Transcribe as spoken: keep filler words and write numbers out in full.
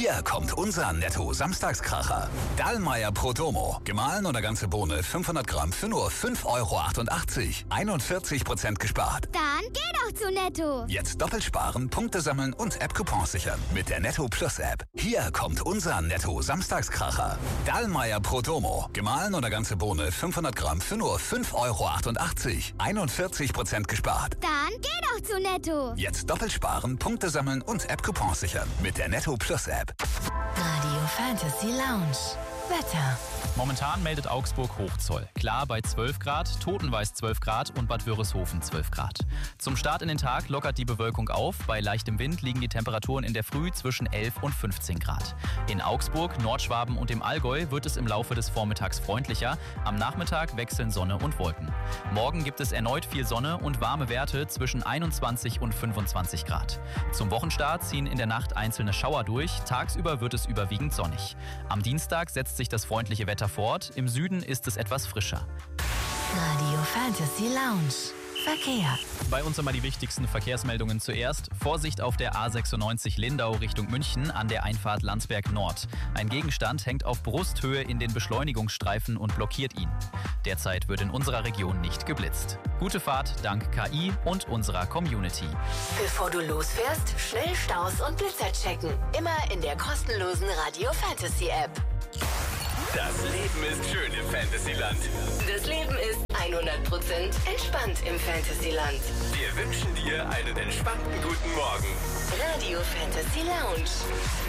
Hier kommt unser Netto-Samstagskracher. Dallmayr Pro Domo. Gemahlen oder ganze Bohne fünfhundert Gramm für nur fünf Euro achtundachtzig. einundvierzig Prozent gespart. Dann geh doch zu Netto. Jetzt doppelt sparen, Punkte sammeln und App-Coupons sichern. Mit der Netto Plus App. Hier kommt unser Netto-Samstagskracher. Dallmayr Pro Domo. Gemahlen oder ganze Bohne fünfhundert Gramm für nur fünf Euro achtundachtzig. einundvierzig Prozent gespart. Dann geh doch zu Netto. Jetzt doppelt sparen, Punkte sammeln und App-Coupons sichern. Mit der Netto Plus App. Radio Fantasy Lounge. Wetter. Momentan meldet Augsburg Hochzoll. Klar bei zwölf Grad, Totenweiß zwölf Grad und Bad Wörishofen zwölf Grad. Zum Start in den Tag lockert die Bewölkung auf. Bei leichtem Wind liegen die Temperaturen in der Früh zwischen elf und fünfzehn Grad. In Augsburg, Nordschwaben und dem Allgäu wird es im Laufe des Vormittags freundlicher. Am Nachmittag wechseln Sonne und Wolken. Morgen gibt es erneut viel Sonne und warme Werte zwischen einundzwanzig und fünfundzwanzig Grad. Zum Wochenstart ziehen in der Nacht einzelne Schauer durch. Tagsüber wird es überwiegend sonnig. Am Dienstag setzt sich das freundliche Wetter fort. Im Süden ist es etwas frischer. Radio Fantasy Lounge. Verkehr. Bei uns einmal die wichtigsten Verkehrsmeldungen zuerst. Vorsicht auf der A sechsundneunzig Lindau Richtung München an der Einfahrt Landsberg Nord. Ein Gegenstand hängt auf Brusthöhe in den Beschleunigungsstreifen und blockiert ihn. Derzeit wird in unserer Region nicht geblitzt. Gute Fahrt dank K I und unserer Community. Bevor du losfährst, schnell Staus und Blitzer checken. Immer in der kostenlosen Radio Fantasy App. Das Leben ist schön im Fantasyland. Das Leben ist hundert Prozent entspannt im Fantasyland. Wir wünschen dir einen entspannten guten Morgen. Radio Fantasy Lounge.